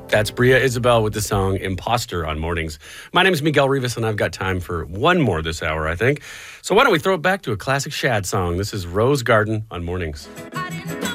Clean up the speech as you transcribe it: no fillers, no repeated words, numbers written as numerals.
That's Bria Isabel with the song Imposter on Mornings. My name is Miguel Rivas, and I've got time for one more this hour, I think. So why don't we throw it back to a classic Shad song? This is Rose Garden on Mornings.